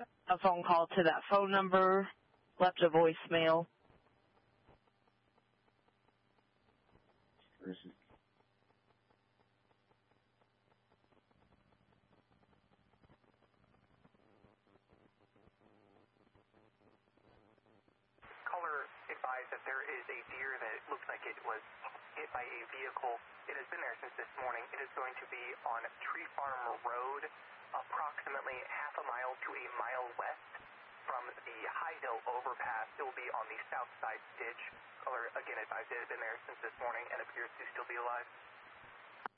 a phone call to that phone number, left a voicemail. Caller advised that there is a deer that looks like it was hit by a vehicle. It has been there since this morning. It is going to be on Tree Farm Road, approximately half a mile to a mile west from the High Hill overpass. It will be on the south side ditch. Caller again advised it has been there since this morning and appears to still be alive.